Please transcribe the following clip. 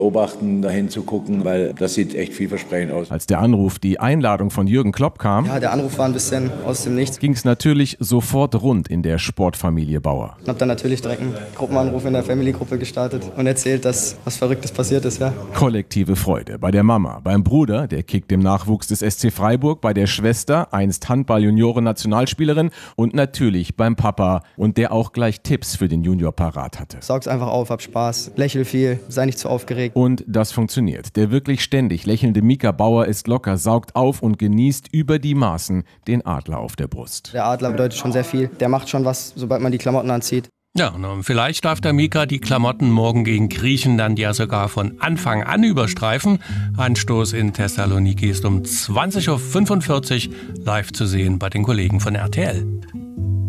beobachten, dahin zu gucken, weil das sieht echt vielversprechend aus. Als der Anruf, die Einladung von Jürgen Klopp kam, ja, der Anruf war ein bisschen aus dem Nichts. ging es natürlich sofort rund in der Sportfamilie Bauer. Ich habe dann natürlich direkt einen Gruppenanruf in der Family-Gruppe gestartet und erzählt, dass was Verrücktes passiert ist. Ja. Kollektive Freude bei der Mama, beim Bruder, der kickt im Nachwuchs des SC Freiburg, bei der Schwester, einst Handball-Junioren-Nationalspielerin und natürlich beim Papa und der auch gleich Tipps für den Junior parat hatte. Saug's einfach auf, hab Spaß, lächel viel, sei nicht zu aufgeregt. Und das funktioniert. Der wirklich ständig lächelnde Mika Bauer ist locker, saugt auf und genießt über die Maßen den Adler auf der Brust. Der Adler bedeutet schon sehr viel. Der macht schon was, sobald man die Klamotten anzieht. Ja, und vielleicht darf der Mika die Klamotten morgen gegen Griechenland ja sogar von Anfang an überstreifen. Anstoß in Thessaloniki ist um 20.45 Uhr live zu sehen bei den Kollegen von RTL.